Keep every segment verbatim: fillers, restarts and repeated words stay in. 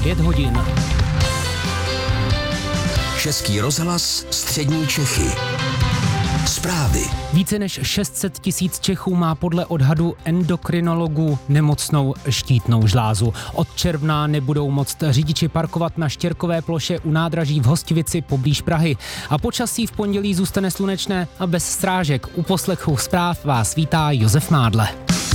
pět hodin. Český rozhlas Střední Čechy. Zprávy. Více než šest set tisíc Čechů má podle odhadu endokrinologů nemocnou štítnou žlázu. Od června nebudou moct řidiči parkovat na Štěrkové ploše u nádraží v Hostivici poblíž Prahy. A počasí v pondělí zůstane slunečné a bez srážek. U poslechu zpráv vás vítá Josef Mádle.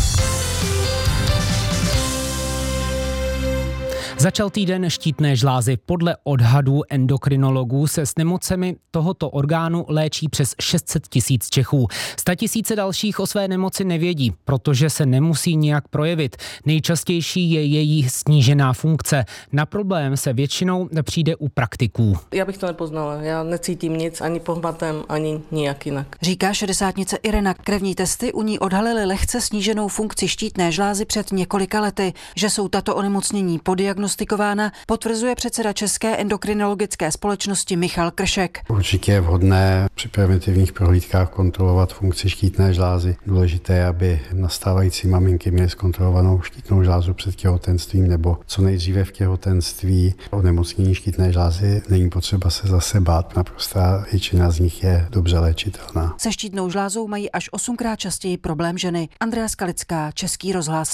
Začal týden štítné žlázy. Podle odhadů endokrinologů se s nemocemi tohoto orgánu léčí přes šest set tisíc Čechů. Statisíce dalších o své nemoci nevědí, protože se nemusí nijak projevit. Nejčastější je její snížená funkce. Na problém se většinou přijde u praktiků. Já bych to nepoznala. Já necítím nic ani pohmatem, ani nijak jinak. Říká šedesátnice Irena. Krevní testy u ní odhalily lehce sníženou funkci štítné žlázy před několika lety. Že jsou tato onemocnění podiagnostikována, potvrzuje předseda České endokrinologické společnosti Michal Kršek. Určitě je vhodné při preventivních prohlídkách kontrolovat funkci štítné žlázy. Důležité je, aby nastávající maminky měly zkontrolovanou štítnou žlázu před těhotenstvím nebo co nejdříve v těhotenství. Onemocnění štítné žlázy není potřeba se zase bát. Naprostá většina z nich je dobře léčitelná. Se štítnou žlázou mají až osmkrát častěji problém ženy. Andrea Skalická, Český rozhlas.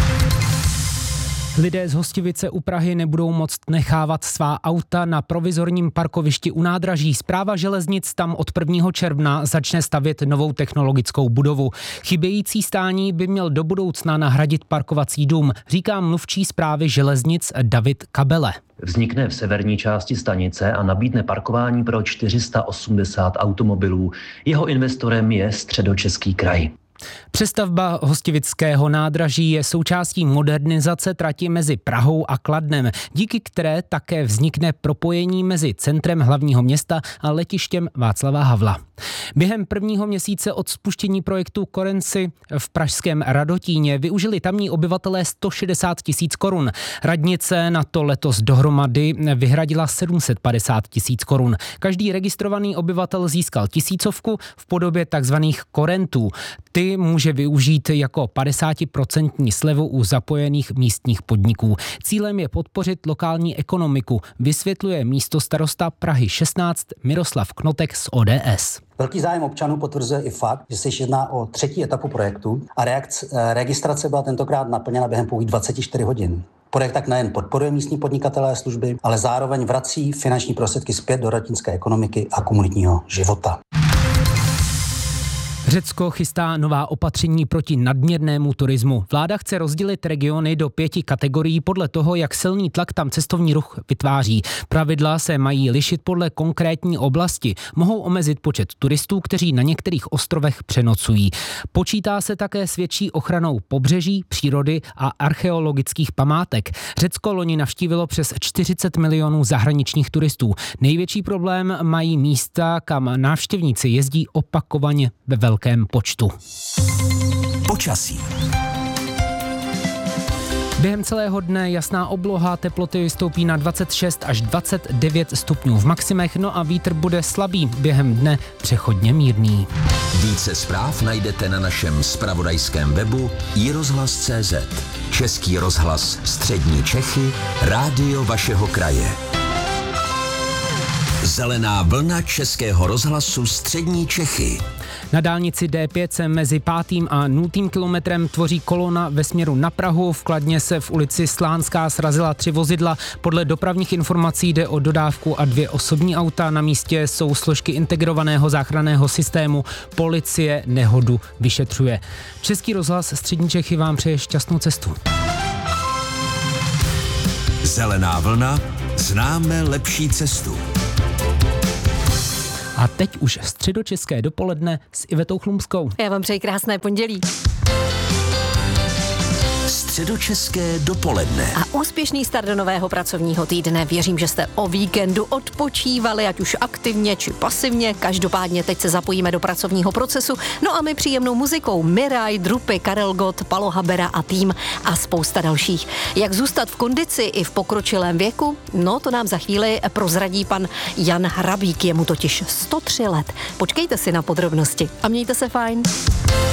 Lidé z Hostivice u Prahy nebudou moct nechávat svá auta na provizorním parkovišti u nádraží. Správa železnic tam od prvního června začne stavět novou technologickou budovu. Chybějící stání by měl do budoucna nahradit parkovací dům, říká mluvčí správy železnic David Kabele. Vznikne v severní části stanice a nabídne parkování pro čtyři sta osmdesát automobilů. Jeho investorem je Středočeský kraj. Přestavba hostivického nádraží je součástí modernizace trati mezi Prahou a Kladnem, díky které také vznikne propojení mezi centrem hlavního města a letištěm Václava Havla. Během prvního měsíce od spuštění projektu Korenci v pražském Radotíně využili tamní obyvatelé sto šedesát tisíc korun. Radnice na to letos dohromady vyhradila sedm set padesát tisíc korun. Každý registrovaný obyvatel získal tisícovku v podobě takzvaných korentů. Ty může využít jako padesátiprocentní slevu u zapojených místních podniků. Cílem je podpořit lokální ekonomiku, vysvětluje místostarosta Prahy šestnáct Miroslav Knotek z O D S. Velký zájem občanů potvrzuje i fakt, že se jedná o třetí etapu projektu a reakce, registrace byla tentokrát naplněna během pouhých dvacet čtyři hodin. Projekt tak nejen podporuje místní podnikatelé služby, ale zároveň vrací finanční prostředky zpět do ratinské ekonomiky a komunitního života. Řecko chystá nová opatření proti nadměrnému turismu. Vláda chce rozdělit regiony do pěti kategorií podle toho, jak silný tlak tam cestovní ruch vytváří. Pravidla se mají lišit podle konkrétní oblasti. Mohou omezit počet turistů, kteří na některých ostrovech přenocují. Počítá se také s větší ochranou pobřeží, přírody a archeologických památek. Řecko loni navštívilo přes čtyřicet milionů zahraničních turistů. Největší problém mají místa, kam návštěvníci jezdí opakovaně ve velkém počtu. Počasí. Během celého dne jasná obloha, teploty stoupí na dvacet šest až dvacet devět stupňů v maximech, no a vítr bude slabý, během dne přechodně mírný. Více zpráv najdete na našem zpravodajském webu i rozhlas tečka cé zet. Český rozhlas Střední Čechy, rádio vašeho kraje. Zelená vlna Českého rozhlasu Střední Čechy. Na dálnici D pět se mezi pátým a nultým kilometrem tvoří kolona ve směru na Prahu. V Kladně se v ulici Slánská srazila tři vozidla. Podle dopravních informací jde o dodávku a dvě osobní auta. Na místě jsou složky integrovaného záchranného systému. Policie nehodu vyšetřuje. Český rozhlas Střední Čechy vám přeje šťastnou cestu. Zelená vlna, známe lepší cestu. A teď už středočeské dopoledne s Ivetou Chlumskou. Já vám přeji krásné pondělí. Středočeské dopoledne. A úspěšný start do nového pracovního týdne. Věřím, že jste o víkendu odpočívali, ať už aktivně či pasivně. Každopádně teď se zapojíme do pracovního procesu. No a my příjemnou muzikou Miraj, Drupy, Karel Gott, Palo Habera a tým a spousta dalších. Jak zůstat v kondici i v pokročilém věku? No to nám za chvíli prozradí pan Jan Hrabík, je mu totiž sto tři let. Počkejte si na podrobnosti a mějte se fajn.